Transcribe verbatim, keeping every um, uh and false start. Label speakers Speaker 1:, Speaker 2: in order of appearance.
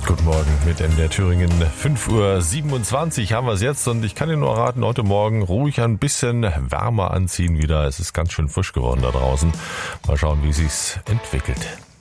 Speaker 1: Guten Morgen mit M D R Thüringen. fünf Uhr siebenundzwanzig haben wir es jetzt und ich kann Ihnen nur raten, heute Morgen ruhig ein bisschen wärmer anziehen wieder. Es ist ganz schön frisch geworden da draußen. Mal schauen, wie es sich entwickelt.